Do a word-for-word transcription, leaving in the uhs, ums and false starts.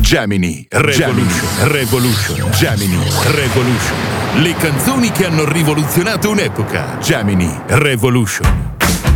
Gemini Revolution. Revolution. Gemini Revolution. Le canzoni che hanno rivoluzionato un'epoca. Gemini Revolution.